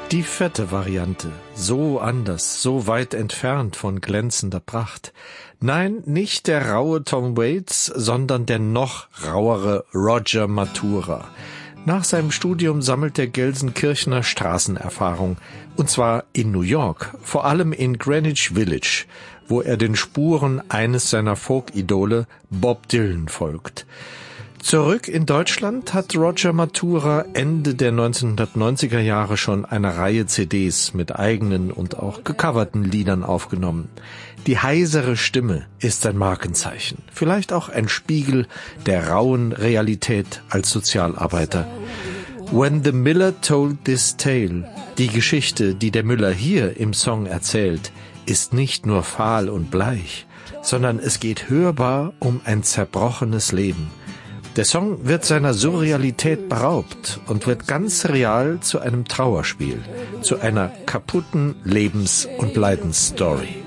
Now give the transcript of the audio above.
Die 4. Variante, so anders, so weit entfernt von glänzender Pracht. Nein, nicht der raue Tom Waits, sondern der noch rauere Roger Matura. Nach seinem Studium sammelt der Gelsenkirchener Straßenerfahrung, und zwar in New York, vor allem in Greenwich Village, wo er den Spuren eines seiner Folk-Idole, Bob Dylan, folgt. Zurück in Deutschland hat Roger Matura Ende der 1990er Jahre schon eine Reihe CDs mit eigenen und auch gecoverten Liedern aufgenommen. Die heisere Stimme ist sein Markenzeichen, vielleicht auch ein Spiegel der rauen Realität als Sozialarbeiter. When the Miller told this tale, die Geschichte, die der Müller hier im Song erzählt, ist nicht nur fahl und bleich, sondern es geht hörbar um ein zerbrochenes Leben. Der Song wird seiner Surrealität beraubt und wird ganz real zu einem Trauerspiel, zu einer kaputten Lebens- und Leidensstory.